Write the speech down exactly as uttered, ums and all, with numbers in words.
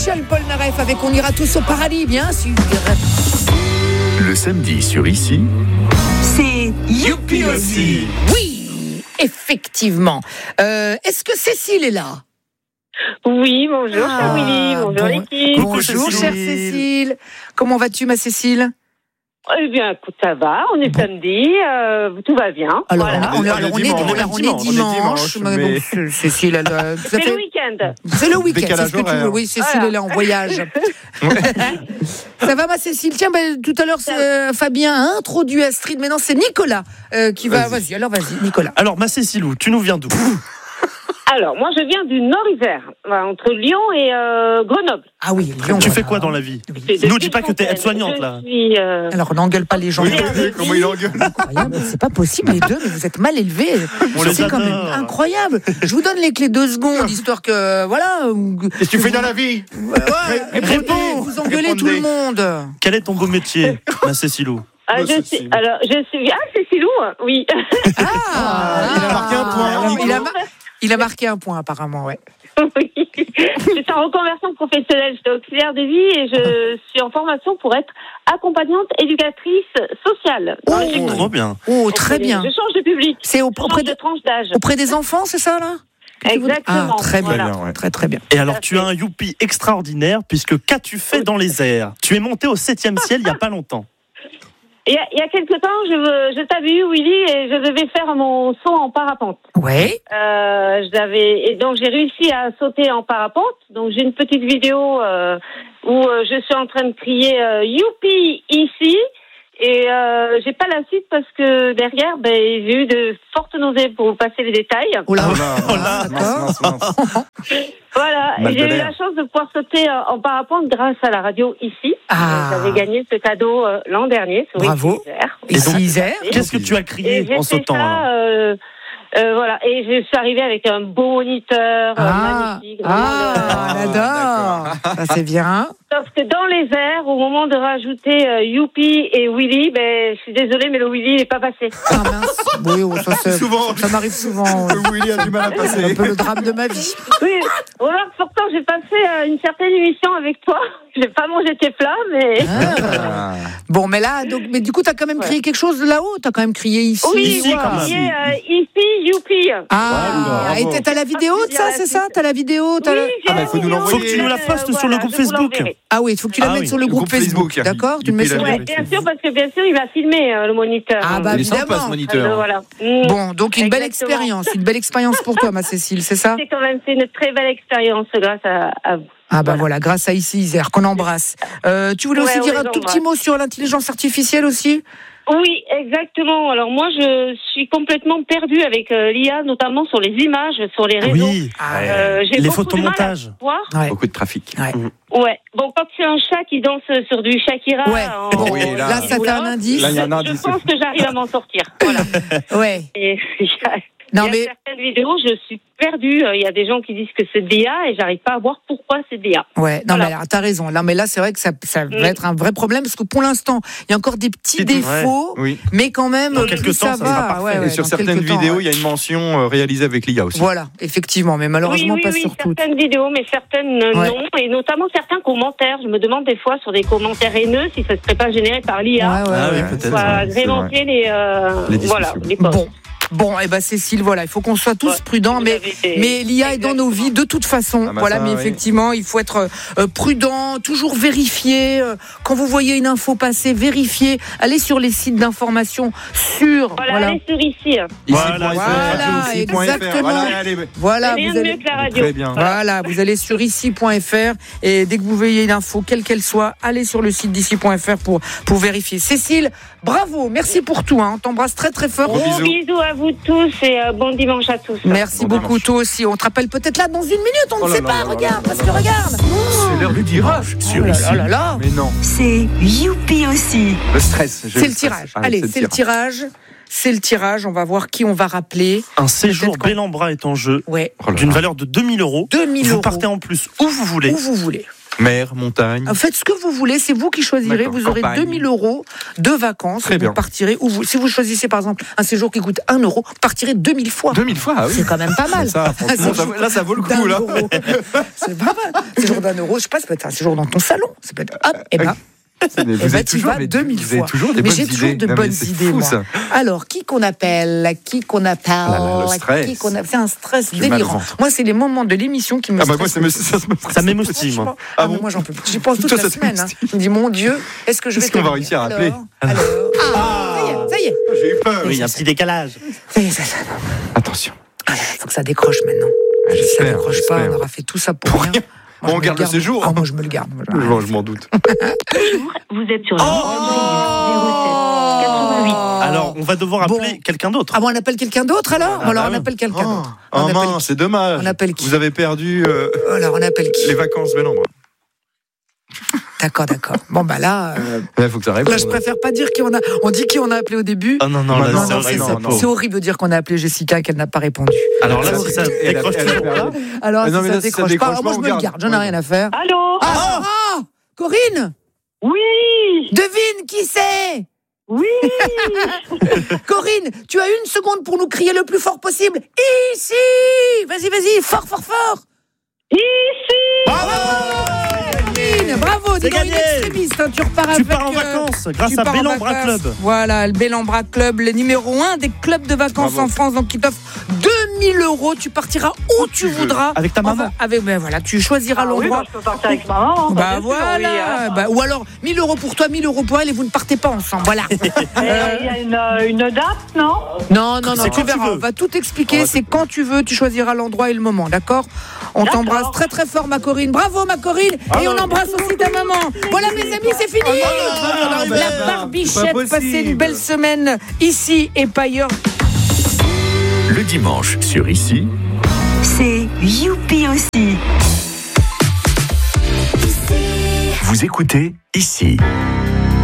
Michel Polnareff avec On ira tous au paradis, bien sûr. Le samedi sur Ici, c'est Youpi aussi. Oui, effectivement. Euh, est-ce que Cécile est là? Oui, bonjour, ah, cher Willy, bonjour bon, l'équipe. Bonjour, chère Cécile. Comment vas-tu, ma Cécile? Eh bien, écoute, ça va, on est bon. samedi, euh, tout va bien. Alors, voilà. on, on, alors, on, est, on, est, on est dimanche, mais... mais bon, Cécile, elle, euh, c'est fait... le week-end. C'est le week-end, c'est ce que tu veux. Oui, Cécile, voilà. Elle est en voyage. Ça va, ma Cécile? Tiens, ben, tout à l'heure, euh, Fabien a introduit Astrid, maintenant c'est Nicolas euh, qui va. Vas-y. vas-y, alors vas-y, Nicolas. Alors, ma Cécile, tu nous viens d'où? Alors, moi, je viens du Nord-Isère, entre Lyon et euh, Grenoble. Ah oui, Lyon. Tu fais quoi dans la vie? Nous, dis pas que t'es aide-soignante, là. Suis, euh... Alors, on n'engueule pas les gens. Oui, comment il engueule? Incroyable, c'est pas possible, les deux, mais vous êtes mal élevés. On les c'est quand même incroyable. Je vous donne les clés deux secondes, histoire que, voilà. Qu'est-ce que tu fais dans la vie? Ouais, réponds, vous engueulez tout le monde. Quel est ton beau métier, ma Cécilou? Ah, je suis, alors, je suis, ah, Cécilou, oui. Ah, ah, il a marqué un point. Alors, il, a mar... il a marqué un point, apparemment, ouais. Oui, je suis en reconversion professionnelle, j'étais auxiliaire de vie et je suis en formation pour être accompagnante éducatrice sociale. Oh, trop bien. Oh, très bien. Je change de public. C'est auprès de, de tranche d'âge. Auprès des enfants, c'est ça, là? Exactement. Ah, très bien, voilà. ouais. très très bien. Et alors, tu as un youpi extraordinaire, puisque qu'as-tu fait dans les airs? Tu es monté au septième ciel il y a pas longtemps. Il y a, il y a quelque temps, je, je t'avais eu, Willy, et je devais faire mon saut en parapente. Oui. Euh, j'avais, et donc j'ai réussi à sauter en parapente. Donc j'ai une petite vidéo euh, où euh, je suis en train de crier euh, « Youpi !» ici. Et euh, j'ai pas la suite parce que derrière, ben, j'ai eu de fortes nausées pour vous passer les détails. Oh là, oh là, mince, mince, mince. Voilà, et j'ai eu la chance de pouvoir sauter en parapente grâce à la radio Ici. Ah. J'avais gagné ce cadeau euh, l'an dernier. Bravo. Ici Isère. Qu'est-ce que tu as crié en sautant? ça, euh, euh, voilà, et je suis arrivée avec un beau moniteur ah. magnifique. Ah, on adore. Ça c'est bien. Sauf que dans les airs, au moment de rajouter euh, Youpi et Willy, ben, je suis désolée, mais le Willy n'est pas passé. Ah mince. Oui, oh, ça, c'est, souvent, ça m'arrive souvent. Le Willy a du mal à passer. C'est un peu le drame de ma vie. Oui, remarque, pourtant, j'ai passé euh, une certaine émission avec toi. J'ai pas mangé tes plats, mais... Ah. Bon, mais là, donc, mais du coup, t'as quand même crié ouais. quelque chose là-haut. T'as quand même crié ici. Oui, ici, j'ai crié euh, ici, Youpi. Ah, ah et t'as la vidéo de ça, c'est ça? T'as la vidéo t'as oui, la... Ah, bah, faut nous l'envoyer. Faut que tu nous la postes euh, sur voilà, le groupe Facebook. Ah oui, il faut que tu la ah, mettes oui. sur le, le groupe, groupe Facebook, Facebook. D'accord? Tu le mets sur ouais, bien sûr, parce que bien sûr, il va filmer euh, le moniteur. Ah bah il est évidemment. sympa ce moniteur. Euh, voilà. mmh. Bon, donc une Exactement. belle expérience, une belle expérience pour toi, ma Cécile, c'est ça? C'est quand même c'est une très belle expérience grâce à, à vous. Ah bah voilà. voilà, grâce à Ici Isère, qu'on embrasse. Euh, tu voulais aussi ouais, dire un tout petit mot sur l'intelligence artificielle aussi? Oui, exactement. Alors moi, je suis complètement perdue avec euh, l'I A, notamment sur les images, sur les réseaux. Oui, euh, j'ai les beaucoup photomontages. De mal à ouais. Beaucoup de trafic. Ouais. Mmh. ouais. Bon, quand c'est un chat qui danse sur du Shakira, ouais. en, bon, oui, là, là, ça fait un indice. Là, il y a un indice. Je pense que j'arrive à m'en sortir. Voilà. ouais. Et, non, il y a mais... certaines vidéos, je suis perdue. Il y a des gens qui disent que c'est D A et j'arrive pas à voir pourquoi c'est D A. Ouais, non, voilà. mais alors, t'as raison. Là, mais là, c'est vrai que ça, ça va mmh. être un vrai problème parce que pour l'instant, il y a encore des petits c'est défauts, oui. mais quand même, dans quelques temps, ça, ça va. Ouais, ouais, et sur certaines vidéos, temps, il y a une mention euh, réalisée avec l'I A aussi. Voilà, effectivement, mais malheureusement oui, oui, pas oui, sur toutes. Certaines vidéos, mais certaines ouais. non, et notamment certains commentaires. Je me demande des fois sur des commentaires haineux si ça ne serait pas généré par l'I A. Ouais, ouais, ah ouais, oui, peut-être. Pour agrémenter les, euh, les voilà, les posts. Bon. Bon, et eh ben Cécile, voilà, il faut qu'on soit tous ouais, prudents, mais été... mais l'I A Exactement. Est dans nos vies de toute façon. Ah bah voilà, ça, mais oui. effectivement, il faut être euh, prudent, toujours vérifier. Euh, quand vous voyez une info passer, vérifier. Allez sur les sites d'information sûrs. Voilà, voilà. allez sur ici. Voilà, voilà exactement. Voilà, allez, voilà rien vous allez... mieux que la radio. Très bien. Voilà, vous allez sur ici point f r et dès que vous voyez une info, quelle qu'elle soit, allez sur le site d'ici point f r pour pour vérifier. Cécile, bravo, merci pour tout. Hein. On t'embrasse très très fort. Gros bisous. bisous à vous tous et euh, bon dimanche à tous. Merci bon beaucoup, dimanche. Toi aussi. On te rappelle peut-être là dans une minute, on oh ne sait pas. Là regarde, là parce que regarde. C'est l'heure du tirage sur oh ici. Là là là. Mais non. C'est Youpi aussi. Le stress. C'est le, le tirage. Ah, Allez, c'est, c'est le tirage. tirage. C'est le tirage. On va voir qui on va rappeler. Un séjour Bellambra est en jeu. Ouais. D'une valeur de deux mille euros. deux mille Vous euros. partez en plus où vous voulez. Où vous voulez. Mer, montagne. Faites ce que vous voulez, c'est vous qui choisirez. D'accord, vous aurez campagne. deux mille euros de vacances. Très et bien. vous partirez, ou vous, si vous choisissez par exemple un séjour qui coûte un euro, vous partirez deux mille fois. deux mille fois, ah oui. C'est quand même pas mal. Ça, franchement, ça- là, ça vaut le D'un coup, là. euro. C'est pas mal. Un séjour d'un euro, je sais pas, ça peut être un séjour dans ton salon. Ça peut être hop, et ben. Mais vous Eh ben, êtes tu toujours, vas mais deux mille vous avez fois. toujours des mais bonnes j'ai idées. toujours de Non, mais bonnes c'est idées, fou, moi. ça. Alors, qui qu'on appelle Qui qu'on appelle là là, le stress. Qui qu'on a- C'est un stress J'ai mal au délirant. ventre. Moi, c'est les moments de l'émission qui me Ah bah moi, stressent ça le me, plus. ça, ça me stresse. Ça m'émoustille, moi. Ah, Ah mais bon moi, j'en peux plus. J'y pense toute Toi, la ça te semaine. Hein. m'émoustille. Je me dis, mon Dieu, est-ce que je vais Est-ce qu'on va tenir réussir à appeler Alors, alors. Ah, ça y est, ça y est. J'ai eu peur. Oui, il y a un petit décalage. Ça y est, ça, ça. Attention. Il faut que ça décroche maintenant. Ah, Si ça j'espère, décroche pas, j'espère. on aura fait tout ça pour, Pour rien. rien. Moi, je On me garde le séjour. Ah, moi, je me le garde. Moi, je- Bon, je m'en doute. Vous êtes sur la zéro sept quatre-vingt-huit. Alors, on va devoir Bon. appeler quelqu'un d'autre. Ah bon, on appelle quelqu'un d'autre alors Ah, Alors, bah on oui. appelle quelqu'un Oh, d'autre. oh On appelle mince, qui c'est dommage. On appelle qui Vous avez perdu euh, Alors, on appelle qui les vacances Belle-Ambre. D'accord, d'accord. Bon, bah là, euh, Il faut que ça réponde. là, je préfère pas dire qui on a. On dit qui on a appelé au début. Oh non, non, Non, là, non, c'est non, horrible. non, c'est, non. c'est horrible de dire qu'on a appelé Jessica et qu'elle n'a pas répondu. Alors là, Elle a- si ça elle a- décroche elle a toujours pas. perdu. Alors, Ah si non, mais ça là, si ça décroche pas, décroche moi, pas, je on me le garde. garde. J'en ai rien à faire. Allô? Ah, ah Corinne, Oui! devine qui c'est. Oui! Corinne, tu as une seconde pour nous crier le plus fort possible. Ici. Vas-y, vas-y, fort, fort, fort. Ici! Bravo, Corinne, bravo. Dis C'est donc, une gagné. extrémiste, hein, tu repars Tu avec. pars en euh, vacances grâce tu à pars en Bellambra vacances. Club. Voilà, le Bellambra Club, le numéro un des clubs de vacances Bravo. en France, donc qui t'offre deux mille euros. Tu partiras où tu tu veux. voudras. Avec ta maman. Enfin, avec, ben voilà, tu choisiras Ah oui, l'endroit. bah, je peux partir avec maman. Bah bien sûr, voilà, oui, hein. bah, ou alors mille euros pour toi, mille euros pour elle et vous ne partez pas ensemble. Voilà. Et Il y a une, euh, une date, non? Non, non, non, C'est tu quand tu verras. veux. On va tout On expliquer. va C'est quand tu veux. Tu choisiras l'endroit et le moment, d'accord? On D'accord. t'embrasse très très fort, ma Corinne. Bravo, ma Corinne. Et on embrasse aussi ta maman. Voilà, mes amis, c'est fini. Ah, La C'est barbichette. pas Passez une possible. belle semaine ici et pas ailleurs. Le dimanche sur Ici, C'est Youpi aussi. vous écoutez Ici.